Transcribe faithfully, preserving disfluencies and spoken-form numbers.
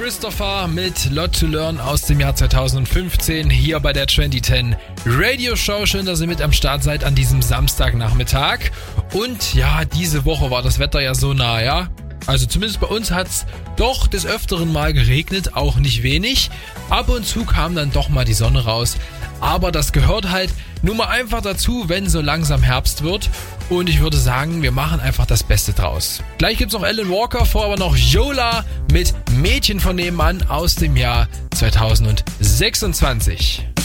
Christopher mit Lot to Learn aus dem Jahr zweitausendfünfzehn hier bei der zwanzig zehn Radio Show. Schön, dass ihr mit am Start seid an diesem Samstagnachmittag. Und ja, diese Woche war das Wetter ja so nah, ja. Also zumindest bei uns hat es doch des Öfteren mal geregnet, auch nicht wenig. Ab und zu kam dann doch mal die Sonne raus. Aber das gehört halt nun mal einfach dazu, wenn so langsam Herbst wird. Und ich würde sagen, wir machen einfach das Beste draus. Gleich gibt's noch Alan Walker, vor aber noch Yola mit Mädchen von nebenan aus dem Jahr zweitausendsechsundzwanzig.